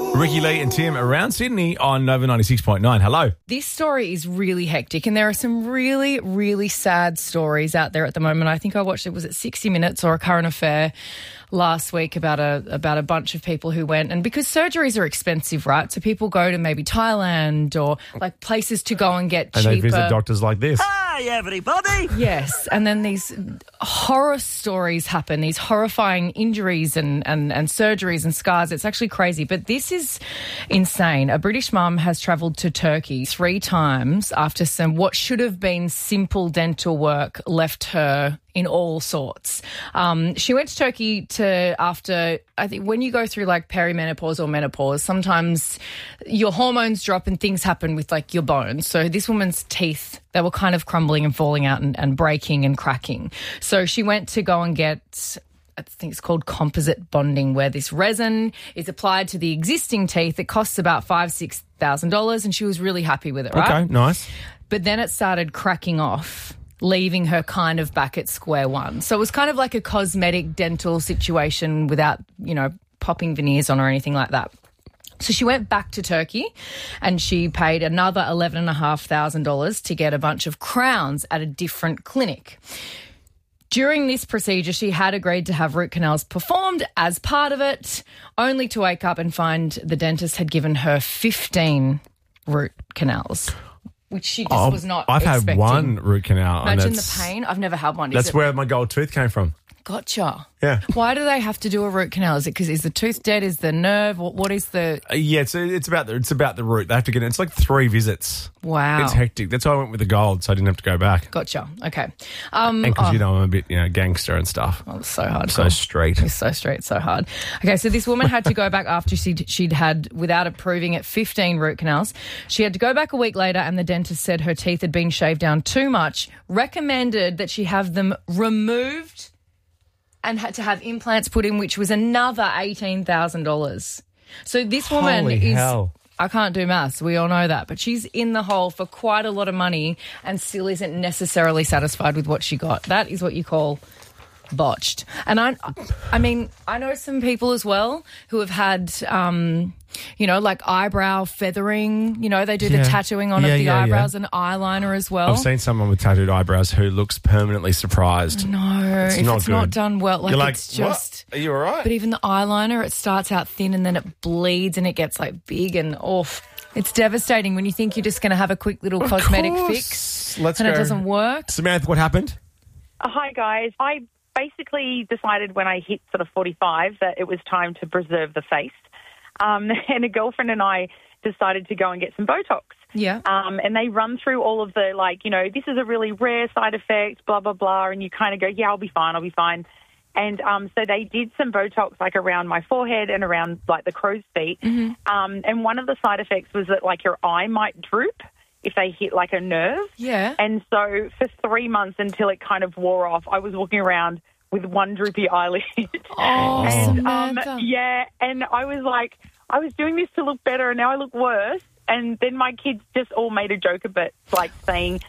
Ricky Lee and Tim around Sydney on Nova 96.9. Hello. This story is really hectic, and there are some really, really sad stories out there at the moment. I think I watched was it 60 Minutes or A Current Affair last week about a bunch of people who went, and because surgeries are expensive, right? So people go to maybe Thailand or like places to go and get cheaper. And they visit doctors like this. Hi, everybody. Yes, and then these horror stories happen, these horrifying injuries and surgeries and scars. It's actually crazy, but this is insane. A British mum has travelled to Turkey 3 times after what should have been simple dental work left her in all sorts. She went to Turkey after, I think when you go through like perimenopause or menopause, sometimes your hormones drop and things happen with like your bones. So this woman's teeth, they were kind of crumbling and falling out and breaking and cracking. So she went to go and get, I think it's called composite bonding, where this resin is applied to the existing teeth. It costs about $5,000-$6,000, and she was really happy with it, right? Okay, nice. But then it started cracking off, leaving her kind of back at square one. So it was kind of like a cosmetic dental situation without, popping veneers on or anything like that. So she went back to Turkey and she paid another $11,500 to get a bunch of crowns at a different clinic. During this procedure, she had agreed to have root canals performed as part of it, only to wake up and find the dentist had given her 15 root canals, which she just was not expecting. I've had one root canal. Imagine the pain. I've never had one. That's where my gold tooth came from. Gotcha. Yeah. Why do they have to do a root canal? Is it because is the tooth dead? Is the nerve? What is the? Yeah, it's about the root. They have to get it. It's like 3 visits. Wow. It's hectic. That's why I went with the gold, so I didn't have to go back. Gotcha. Okay. And because I'm a bit gangster and stuff. Oh, it's so hard. So straight. It's so straight, so hard. Okay, so this woman had to go back after she'd had, without approving it, 15 root canals. She had to go back a week later, and the dentist said her teeth had been shaved down too much, recommended that she have them removed, and had to have implants put in, which was another $18,000. So this woman Holy hell. I can't do maths, we all know that, but she's in the hole for quite a lot of money and still isn't necessarily satisfied with what she got. That is what you call botched. And I mean, I know some people as well who have had, like eyebrow feathering. They do the tattooing on of the eyebrows and eyeliner as well. I've seen someone with tattooed eyebrows who looks permanently surprised. No, if it's not done well, You're it's just... What? Are you all right? But even the eyeliner, it starts out thin and then it bleeds and it gets like big and off. It's devastating when you think you're just going to have a quick little cosmetic fix Let's and go. it doesn't work. Samantha, what happened? Hi, guys. I basically decided when I hit sort of 45 that it was time to preserve the face. And a girlfriend and I decided to go and get some Botox. Yeah. And they run through all of the, this is a really rare side effect, blah, blah, blah. And you kind of go, yeah, I'll be fine. And so they did some Botox, around my forehead and around, the crow's feet. Mm-hmm. And one of the side effects was that, your eye might droop if they hit, a nerve. Yeah. And so for 3 months until it kind of wore off, I was walking around with one droopy eyelid. Oh, Samantha. And I was like, I was doing this to look better and now I look worse. And then my kids just all made a joke about saying,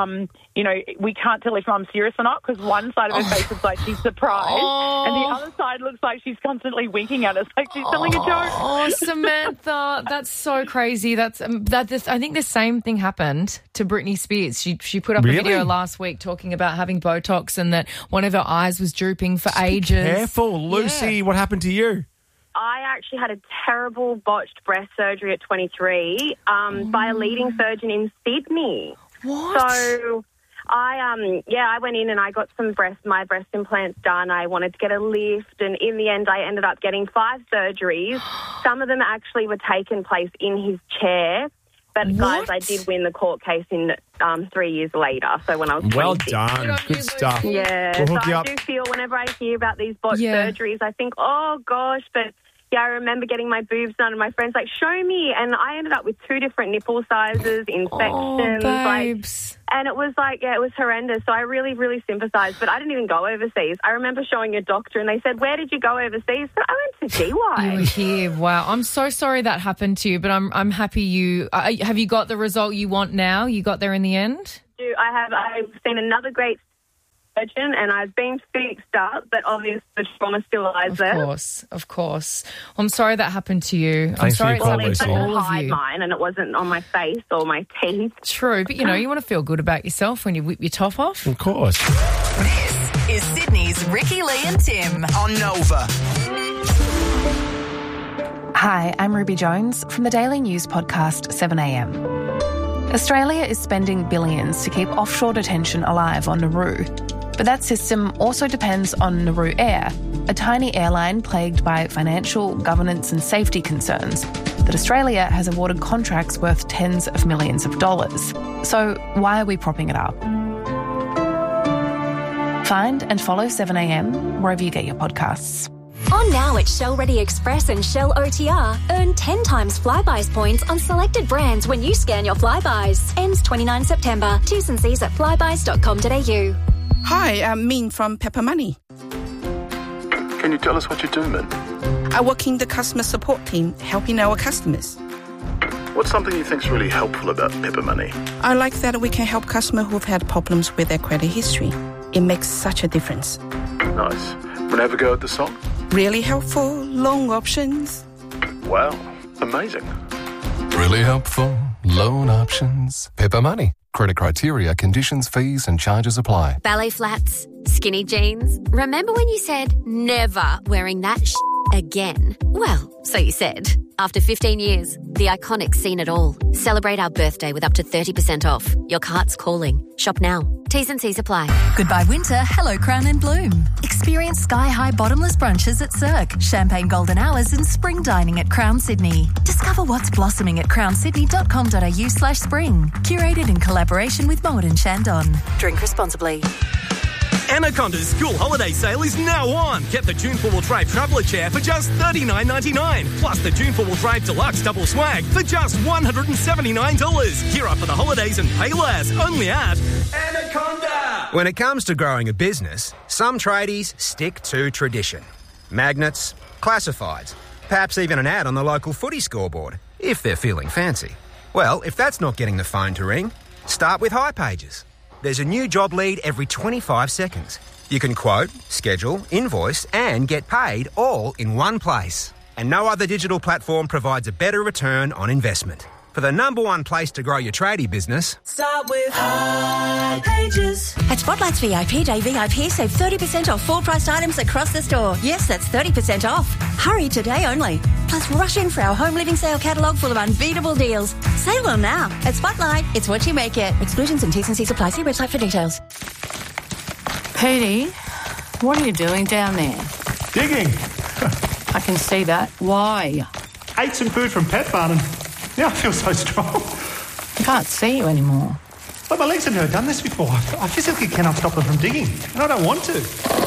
we can't tell if Mum's serious or not because one side of her face looks like she's surprised and the other side looks like she's constantly winking at us like she's telling a joke. Oh, Samantha, that's so crazy. I think the same thing happened to Britney Spears. She put up a video last week talking about having Botox and that one of her eyes was drooping for ages. Be careful, Lucy. Yeah. What happened to you? I actually had a terrible botched breast surgery at 23 by a leading surgeon in Sydney. What? So I went in and I got my breast implants done. I wanted to get a lift, and in the end I ended up getting 5 surgeries. Some of them actually were taking place in his chair. But guys, I did win the court case in 3 years later. So when I was 26. Well done. Good stuff. Yeah. We'll So hook you I up. do feel whenever I hear about these botched surgeries, I think, oh gosh, but yeah, I remember getting my boobs done and my friend's like, show me. And I ended up with 2 different nipple sizes, infections. Oh, babes. And it was it was horrendous. So I really, really sympathised. But I didn't even go overseas. I remember showing a doctor and they said, where did you go overseas? But I went to DY. You were here. Wow. I'm so sorry that happened to you, but I'm happy you... have you got the result you want now? You got there in the end? I've seen another great surgeon and I've been fixed up, but obviously the trauma still lies there. Of course. Well, I'm sorry that happened to you. Thanks I'm sorry for your call, it's happened Lucy. to all of hide you. mine and it wasn't on my face or my teeth. True, but you want to feel good about yourself when you whip your top off. Of course. This is Sydney's Ricky, Lee and Tim on Nova. Hi, I'm Ruby Jones from the Daily News podcast 7am. Australia is spending billions to keep offshore detention alive on Nauru. But that system also depends on Nauru Air, a tiny airline plagued by financial, governance and safety concerns that Australia has awarded contracts worth tens of millions of dollars. So why are we propping it up? Find and follow 7am wherever you get your podcasts. On now at Shell Ready Express and Shell OTR, earn 10 times Flybuys points on selected brands when you scan your Flybuys. Ends 29 September. T's and C's at flybuys.com.au. Hi, I'm Min from Pepper Money. Can you tell us what you do, Min? I work in the customer support team, helping our customers. What's something you think's really helpful about Pepper Money? I like that we can help customers who've had problems with their credit history. It makes such a difference. Nice. Wanna have a go at the song? Really helpful, loan options. Wow, amazing. Really helpful. Loan options. Pepper Money. Credit criteria, conditions, fees and charges apply. Ballet flats, skinny jeans. Remember when you said never wearing that again? Well, so you said. After 15 years, the Iconic's seen it all. Celebrate our birthday with up to 30% off. Your cart's calling. Shop now. T's and C's apply. Goodbye winter, hello Crown and Bloom. Experience sky-high bottomless brunches at Cirque, champagne golden hours and spring dining at Crown Sydney. Discover what's blossoming at crownsydney.com.au/spring. Curated in collaboration with Mode and Chandon. Drink responsibly. Anaconda's school holiday sale is now on. Get the June 4-wheel drive traveller chair for just $39.99. Plus the June 4-wheel drive deluxe double swag for just $179. Gear up for the holidays and pay less. Only at Anaconda. When it comes to growing a business, some tradies stick to tradition. Magnets, classifieds, perhaps even an ad on the local footy scoreboard, if they're feeling fancy. Well, if that's not getting the phone to ring, start with hipages. There's a new job lead every 25 seconds. You can quote, schedule, invoice and get paid all in one place. And no other digital platform provides a better return on investment. For the number one place to grow your tradie business, Start with hipages. At Spotlight's VIP Day VIP, save 30% off full-priced items across the store. Yes, that's 30% off. Hurry today only. Plus, rush in for our home living sale catalogue full of unbeatable deals. Save them now. At Spotlight, it's what you make it. Exclusions and T's and C's apply. See website for details. Petey, what are you doing down there? Digging. I can see that. Why? Ate some food from Pet Barn and now I feel so strong. I can't see you anymore. But my legs have never done this before. I physically cannot stop them from digging, and I don't want to.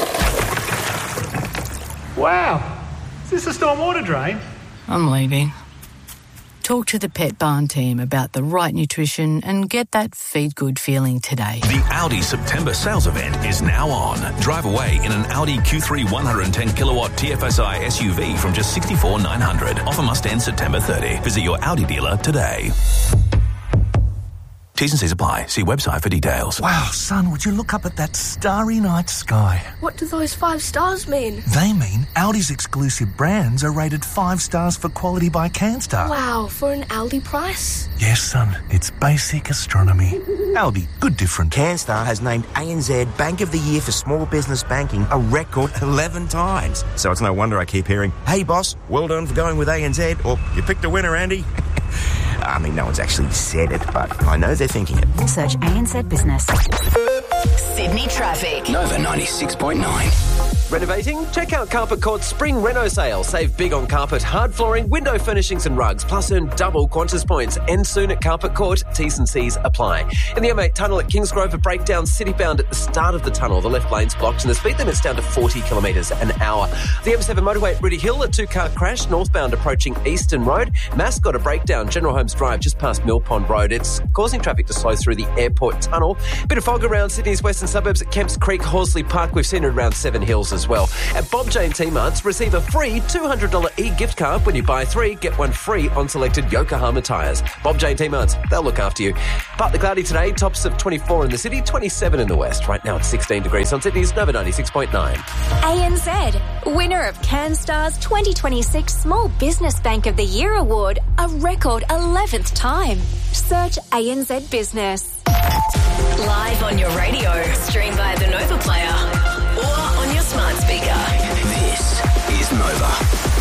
Wow. Is this a stormwater drain? I'm leaving. Talk to the Pet Barn team about the right nutrition and get that feed good feeling today. The Audi September sales event is now on. Drive away in an Audi Q3 110 kilowatt TFSI SUV from just $64,900. Offer must end September 30. Visit your Audi dealer today. T's and C's apply. See website for details. Wow, son, would you look up at that starry night sky? What do those 5 stars mean? They mean Audi's exclusive brands are rated 5 stars for quality by Canstar. Wow, for an Audi price? Yes, son, it's basic astronomy. Audi, good different. Canstar has named ANZ Bank of the Year for Small Business Banking a record 11 times. So it's no wonder I keep hearing, hey boss, well done for going with ANZ, or you picked a winner, Andy. I mean, no one's actually said it, but I know they're thinking it. Search ANZ Business. Sydney traffic. Nova 96.9. Renovating? Check out Carpet Court's Spring Reno sale. Save big on carpet, hard flooring, window furnishings and rugs, plus earn double Qantas points. End soon at Carpet Court. T's and C's apply. In the M8 tunnel at Kingsgrove, a breakdown city-bound at the start of the tunnel. The left lane's blocked and the speed limit's down to 40 kilometres an hour. The M7 motorway at Rudy Hill, a 2-car crash northbound approaching Eastern Road. Mascot, a breakdown, General Holmes Drive just past Mill Pond Road. It's causing traffic to slow through the airport tunnel. Bit of fog around Sydney's western suburbs at Kemps Creek, Horsley Park. We've seen it around Seven Hills as as well. At Bob Jane T-Marts, receive a free $200 e-gift card when you buy 3, get 1 free on selected Yokohama tyres. Bob Jane T-Marts, they'll look after you. Partly cloudy today, tops of 24 in the city, 27 in the west. Right now it's 16 degrees on Sydney's Nova 96.9. ANZ, winner of CanStar's 2026 Small Business Bank of the Year Award, a record 11th time. Search ANZ Business. Live on your radio, stream via the Nova Player or on your smart speaker. This is Nova.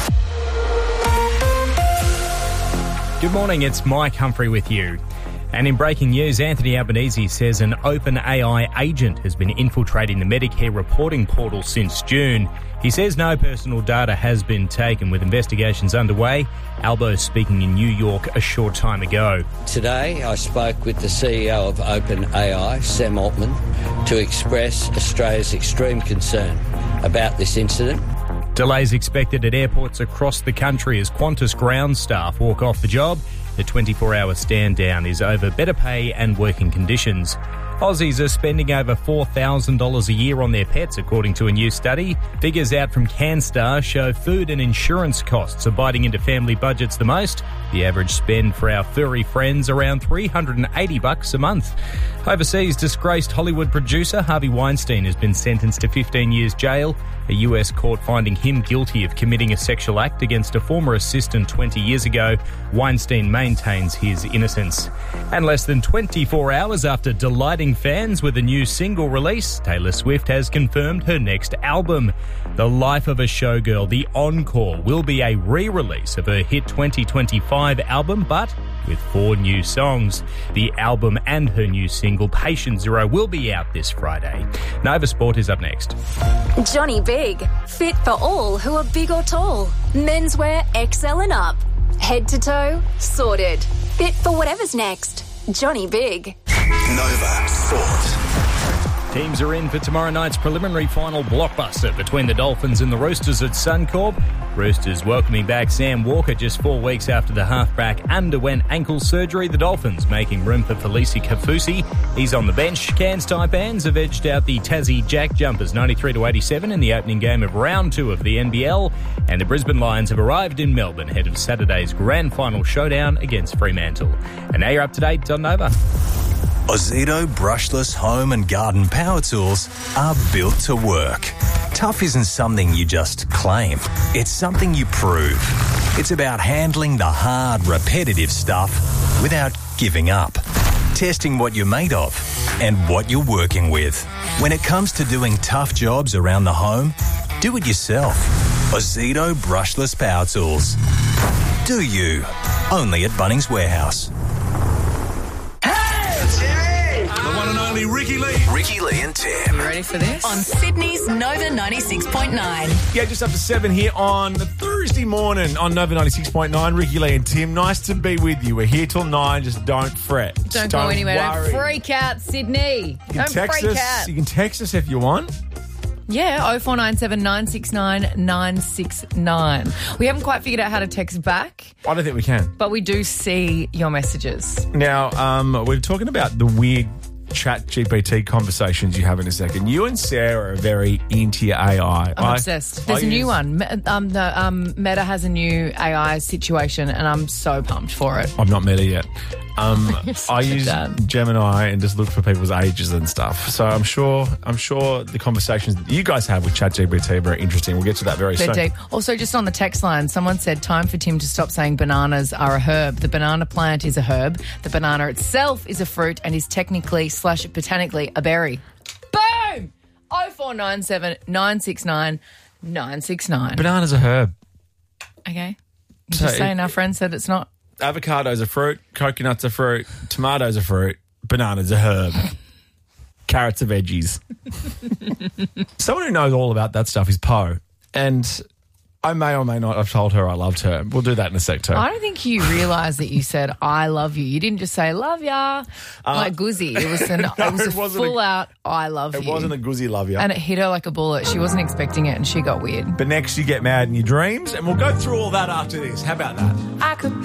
Good morning, it's Mike Humphrey with you. And in breaking news, Anthony Albanese says an OpenAI agent has been infiltrating the Medicare reporting portal since June. He says no personal data has been taken, with investigations underway. Albo speaking in New York a short time ago. Today I spoke with the CEO of OpenAI, Sam Altman, to express Australia's extreme concern about this incident. Delays expected at airports across the country as Qantas ground staff walk off the job. The 24-hour stand down is over better pay and working conditions. Aussies are spending over $4,000 a year on their pets, according to a new study. Figures out from CanStar show food and insurance costs are biting into family budgets the most. The average spend for our furry friends around $380 a month. Overseas, disgraced Hollywood producer Harvey Weinstein has been sentenced to 15 years jail. A US court finding him guilty of committing a sexual act against a former assistant 20 years ago. Weinstein maintains his innocence. And less than 24 hours after delighting fans with a new single release, Taylor Swift has confirmed her next album. The Life of a Showgirl, The Encore, will be a re-release of her hit 2025 album, but with 4 new songs. The album and her new single, Patient Zero, will be out this Friday. Nova Sport is up next. Johnny Big, fit for all who are big or tall. Menswear XL and up. Head to toe, sorted. Fit for whatever's next. Johnny Big. Nova Sport. Teams are in for tomorrow night's preliminary final blockbuster between the Dolphins and the Roosters at Suncorp. Roosters welcoming back Sam Walker just 4 weeks after the halfback underwent ankle surgery. The Dolphins making room for Felici Kafusi. He's on the bench. Cairns Taipans have edged out the Tassie Jack Jumpers 93-87 in the opening game of round 2 of the NBL. And the Brisbane Lions have arrived in Melbourne ahead of Saturday's grand final showdown against Fremantle. And now you're up to date on Nova. Ozito brushless home and garden power tools are built to work. Tough isn't something you just claim. It's something you prove. It's about handling the hard, repetitive stuff without giving up. Testing what you're made of and what you're working with. When it comes to doing tough jobs around the home, do it yourself. Ozito brushless power tools. Do you? Only at Bunnings Warehouse. The one and only Ricky Lee. Ricky Lee and Tim. You ready for this? On Sydney's Nova 96.9. Yeah, just after 7 here on Thursday morning on Nova 96.9. Ricky Lee and Tim, nice to be with you. We're here till 9. Just don't fret. Don't go anywhere. Worry. Don't freak out, Sydney. You can text us if you want. Yeah, 0497 969 969. We haven't quite figured out how to text back, I don't think we can. but we do see your messages. Now, we're talking about the weird chat GPT conversations you have in a second. You and Sarah are very into your AI. I'm obsessed. There's a new one. Meta has a new AI situation, and I'm so pumped for it. I'm not Meta yet. I use dad. Gemini and just look for people's ages and stuff. So I'm sure the conversations that you guys have with ChatGPT are very interesting. We'll get to that very They're soon. deep. Also, just on the text line, someone said, time for Tim to stop saying bananas are a herb. The banana plant is a herb. The banana itself is a fruit and is technically / botanically a berry. Boom! 0497 969 969. Banana's a herb. Okay. You're just saying our friend said it's not. Avocado's a fruit, coconut's a fruit, tomato's a fruit, banana's a herb, carrots are veggies. Someone who knows all about that stuff is Poe, and I may or may not have told her I loved her. We'll do that in a sec too. I don't think you realise that you said, I love you. You didn't just say, love ya, like Guzzy. It was a full-out, I love you. It wasn't a Guzzy love ya. And it hit her like a bullet. She wasn't expecting it and she got weird. But next you get mad in your dreams, and we'll go through all that after this. How about that? I could